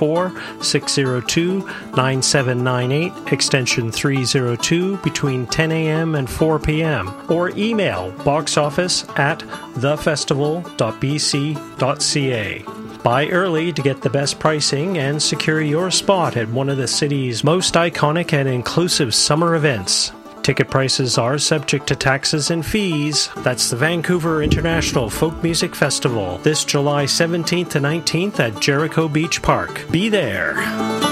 404-602-9798, extension 302, between 10 a.m. and 4 p.m. Or email boxoffice@thefestival.bc.ca. Buy early to get the best pricing and secure your spot at one of the city's most iconic and inclusive summer events. Ticket prices are subject to taxes and fees. That's the Vancouver International Folk Music Festival, this July 17th to 19th at Jericho Beach Park. Be there!